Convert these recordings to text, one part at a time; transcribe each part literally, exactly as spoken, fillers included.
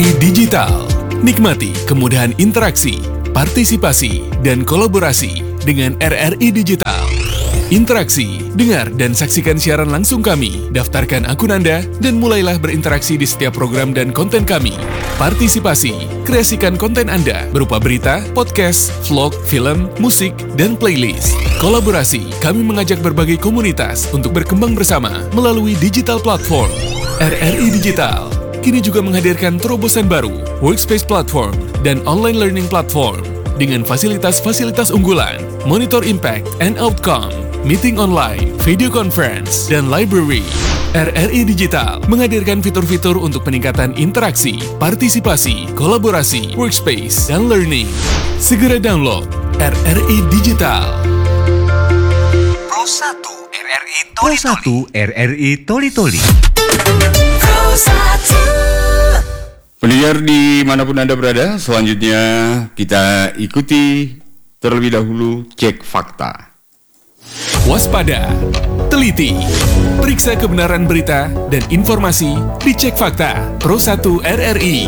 I Digital. Nikmati kemudahan interaksi, partisipasi, dan kolaborasi dengan R R I Digital. Interaksi, dengar dan saksikan siaran langsung kami, daftarkan akun Anda, dan mulailah berinteraksi di setiap program dan konten kami. Partisipasi, kreasikan konten Anda berupa berita, podcast, vlog, film, musik, dan playlist. Kolaborasi, kami mengajak berbagai komunitas untuk berkembang bersama melalui digital platform. R R I Digital kini juga menghadirkan terobosan baru, workspace platform, dan online learning platform dengan fasilitas-fasilitas unggulan, monitor impact and outcome, meeting online, video conference, dan library. R R I Digital menghadirkan fitur-fitur untuk peningkatan interaksi, partisipasi, kolaborasi, workspace, dan learning. Segera download R R I Digital. Pro satu R R I Pro Toli Toli. satu R R I Toli Toli. Pro satu. Pendengar dimanapun Anda berada, selanjutnya kita ikuti terlebih dahulu cek fakta. Waspada, teliti, periksa kebenaran berita dan informasi di Cek Fakta Pro satu R R I.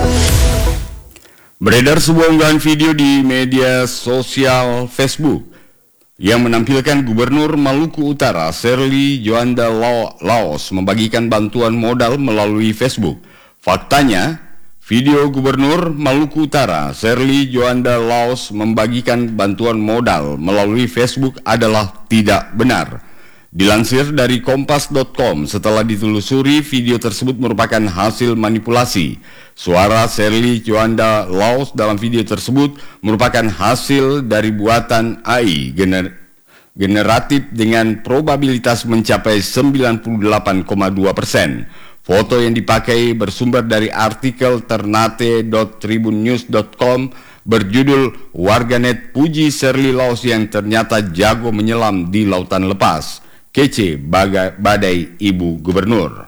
Beredar sebuah unggahan video di media sosial Facebook yang menampilkan Gubernur Maluku Utara, Sherly Joanda Laos, membagikan bantuan modal melalui Facebook. Faktanya, video Gubernur Maluku Utara, Sherly Joanda Laos, membagikan bantuan modal melalui Facebook adalah tidak benar. Dilansir dari kompas dot com, setelah ditelusuri, video tersebut merupakan hasil manipulasi. Suara Sherly Joanda Laos dalam video tersebut merupakan hasil dari buatan A I gener generatif dengan probabilitas mencapai sembilan puluh delapan koma dua persen. Foto yang dipakai bersumber dari artikel ternate dot tribun news dot com berjudul "Warganet puji Sherly Laos yang ternyata jago menyelam di lautan lepas. Kece badai Ibu Gubernur."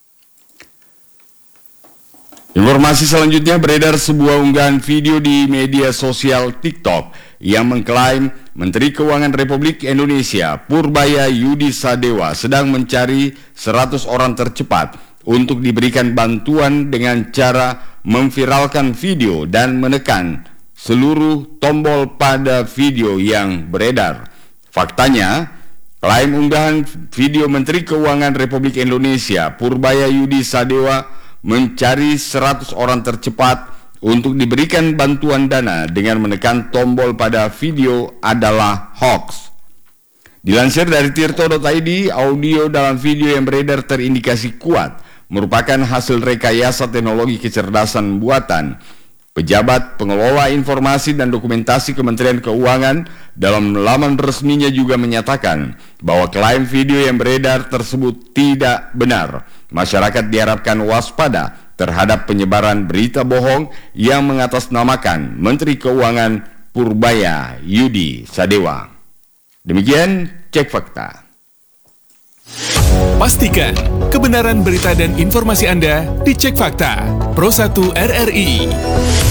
Informasi selanjutnya, beredar sebuah unggahan video di media sosial TikTok yang mengklaim Menteri Keuangan Republik Indonesia Purbaya Yudi Sadewa sedang mencari seratus orang tercepat untuk diberikan bantuan dengan cara memviralkan video dan menekan seluruh tombol pada video yang beredar. Faktanya, klaim unggahan video Menteri Keuangan Republik Indonesia Purbaya Yudi Sadewa mencari seratus orang tercepat untuk diberikan bantuan dana dengan menekan tombol pada video adalah hoax. Dilansir dari tirto dot I D, audio dalam video yang beredar terindikasi kuat merupakan hasil rekayasa teknologi kecerdasan buatan. Pejabat pengelola informasi dan dokumentasi Kementerian Keuangan dalam laman resminya juga menyatakan bahwa klaim video yang beredar tersebut tidak benar. Masyarakat diharapkan waspada terhadap penyebaran berita bohong yang mengatasnamakan Menteri Keuangan Purbaya Yudi Sadewa. Demikian Cek Fakta. Pastikan kebenaran berita dan informasi Anda di Cek Fakta Pro satu R R I.